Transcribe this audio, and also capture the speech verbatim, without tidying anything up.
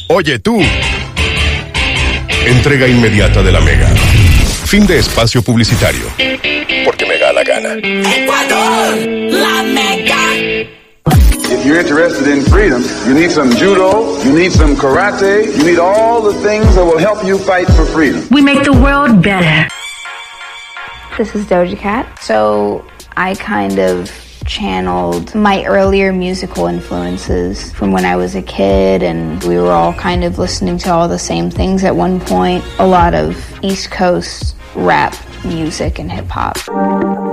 Oye tú. Entrega inmediata de la Mega. Fin de espacio publicitario. Porque me da la gana. Ecuador, la Mega. If you're interested in freedom, you need some judo, you need some karate, you need all the things that will help you fight for freedom. We make the world better. This is Doja Cat. So I kind of channeled my earlier musical influences from when I was a kid, and we were all kind of listening to all the same things at one point. A lot of East Coast rap music and hip hop.